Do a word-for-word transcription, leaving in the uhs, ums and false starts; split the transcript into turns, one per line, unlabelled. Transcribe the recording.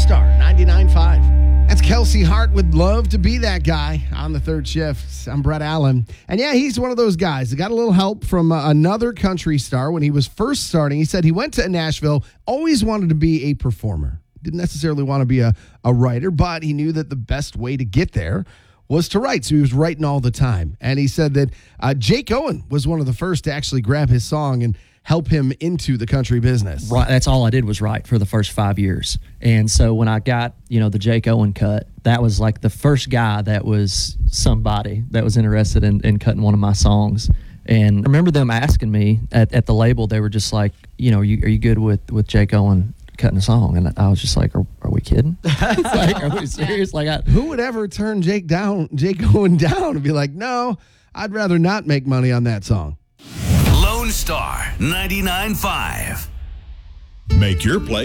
Star ninety-nine point five. That's Kelsey Hart would love to be that guy on the third shift. I'm Brett Allen. And yeah, he's one of those guys that got a little help from uh, another country star when he was first starting. He said he went to Nashville, always wanted to be a performer. Didn't necessarily want to be a, a writer, but he knew that the best way to get there was to write. So he was writing all the time. And he said that uh, Jake Owen was one of the first to actually grab his song and help him into the country business.
Right, that's all I did was write for the first five years. And so when I got, you know, the Jake Owen cut, that was like the first guy that was somebody that was interested in, in cutting one of my songs. And I remember them asking me at, at the label, they were just like, you know, are you, are you good with, with Jake Owen cutting a song? And I was just like, are, are we kidding? Like, are we serious? Like, I,
who would ever turn Jake down, Jake Owen down and be like, no, I'd rather not make money on that song.
Lone Star ninety-nine point five.
Make your play